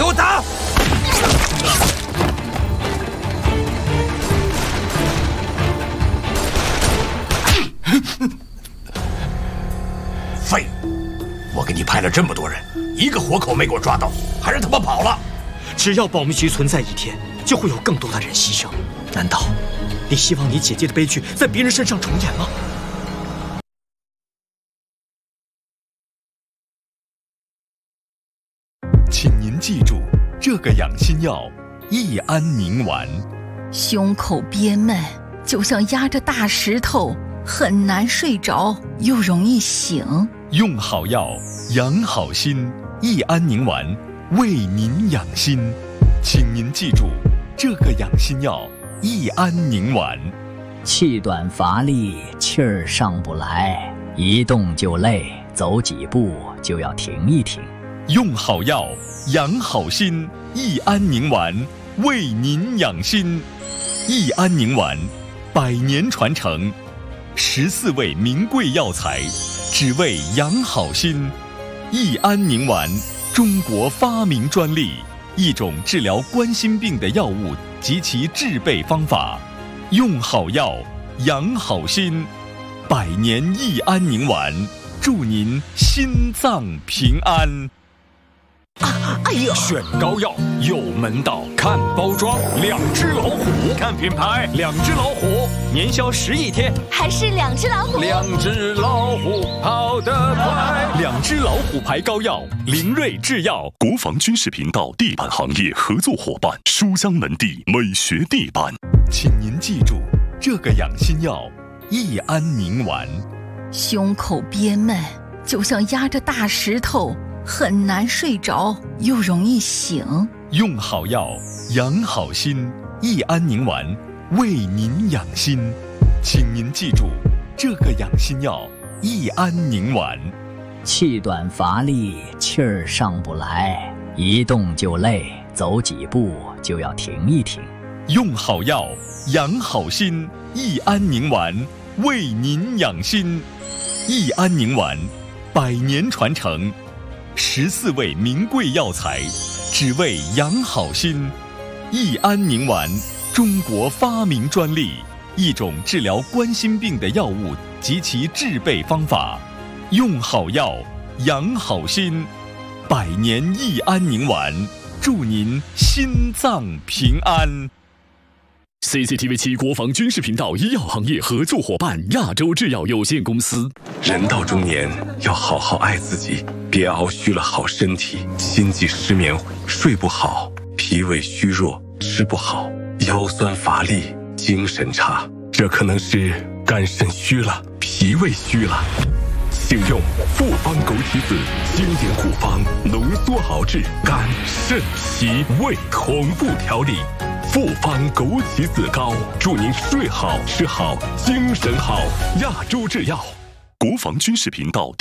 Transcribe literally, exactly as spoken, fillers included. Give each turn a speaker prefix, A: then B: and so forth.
A: 给我打！废物！我给你派了这么多人，一个活口没给我抓到，还让他们跑了。
B: 只要保密局存在一天，就会有更多的人牺牲。难道你希望你姐姐的悲剧在别人身上重演吗？
C: 请您记住，这个养心药益安宁丸。
D: 胸口憋闷，就像压着大石头，很难睡着，又容易醒。
C: 用好药，养好心，益安宁丸为您养心。请您记住，这个养心药益安宁丸。
E: 气短乏力，气儿上不来，一动就累，走几步就要停一停。
C: 用好药，养好心，益安宁丸为您养心。益安宁丸，百年传承，十四味名贵药材，只为养好心。益安宁丸，中国发明专利，一种治疗冠心病的药物及其制备方法。用好药，养好心，百年益安宁丸，祝您心脏平安。
D: 啊！哎呦！
A: 选膏药有门道，看包装，两只老虎；看品牌，两只老虎，年销十亿天，
F: 还是两只老虎。
A: 两只老虎跑得快。
C: 两只老虎牌膏药，灵瑞制药。
G: 国防军事频道地板行业合作伙伴，书香门第美学地板。
C: 请您记住，这个养心药益安宁丸。
D: 胸口憋闷，就像压着大石头，很难睡着，又容易醒。
C: 用好药，养好心，益安宁丸为您养心。请您记住，这个养心药益安宁丸。
E: 气短乏力，气儿上不来，一动就累，走几步就要停一停。
C: 用好药，养好心，益安宁丸为您养心。益安宁丸，百年传承，十四味名贵药材，只为养好心。益安宁丸，中国发明专利，一种治疗冠心病的药物及其制备方法。用好药，养好心，百年益安宁丸，祝您心脏平安。
G: C C T V 七国防军事频道医药行业合作伙伴亚洲制药有限公司。
H: 人到中年要好好爱自己，别熬虚了好身体，心悸失眠，睡不好，脾胃虚弱，吃不好，腰酸乏力，精神差，这可能是肝肾虚了，脾胃虚了。请用复方枸杞子经典护方，浓缩熬制肝肾脾胃同步调理。复方枸杞子膏，祝您睡好吃好精神好。亚洲制药。
G: 国防军事频道